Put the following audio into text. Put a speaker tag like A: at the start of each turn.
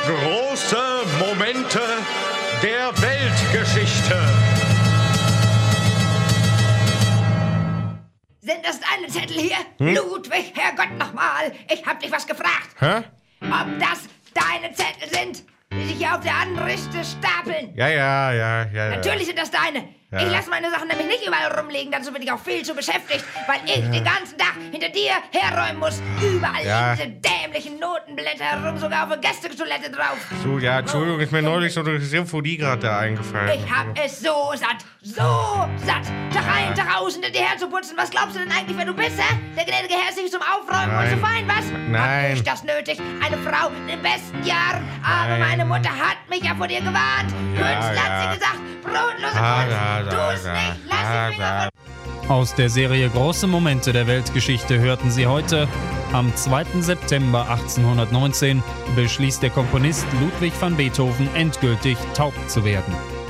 A: Große Momente der Weltgeschichte.
B: Sind das deine Zettel hier? Ludwig, Herrgott nochmal, ich hab dich was gefragt.
A: Hä?
B: Ob das deine Zettel sind, die sich hier auf der Anrichte stapeln?
A: Ja.
B: Natürlich sind das deine.
A: Ja.
B: Ich lasse meine Sachen nämlich nicht überall rumliegen, dazu bin ich auch viel zu beschäftigt, weil ich den ganzen Tag hinter dir herräumen muss. Überall
A: Ja.
B: liegen diese dämlichen Notenblätter herum, sogar auf der Gästetoilette drauf.
A: So, ja, Entschuldigung, ist mir neulich so eine Symphonie gerade da eingefallen.
B: Ich hab es so satt, Tag ein, Tag aus hinter dir herzuputzen. Was glaubst du denn eigentlich, wer du bist, hä? Der gnädige Herr ist nicht zum Aufräumen und
A: Nein.
B: zu fein, was?
A: Nein.
B: Hab ich das nötig? Eine Frau in den besten Jahren. Aber
A: Nein.
B: meine Mutter hat mich ja vor dir gewarnt.
A: Ja,
B: Künstler hat
A: ja.
B: sie gesagt. Brotlose
A: Ah,
B: Kunst.
A: da,
B: Tu's
A: da,
B: nicht. Lass die Finger von
C: Aus der Serie Große Momente der Weltgeschichte hörten Sie heute: Am 2. September 1819 beschließt der Komponist Ludwig van Beethoven endgültig taub zu werden.